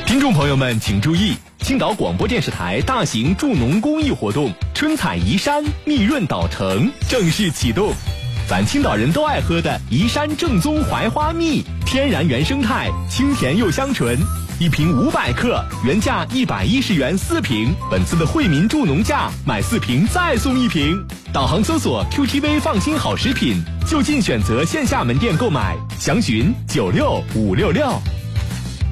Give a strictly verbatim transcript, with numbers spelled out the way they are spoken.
听众朋友们请注意，青岛广播电视台大型助农公益活动春采宜山蜜润岛城正式启动。咱青岛人都爱喝的宜山正宗槐花蜜，天然原生态，清甜又香醇，一瓶五百克，原价一百一十元四瓶，本次的惠民助农价，买四瓶再送一瓶。导航搜索 Q T V 放心好食品，就近选择线下门店购买，详询九六五六六。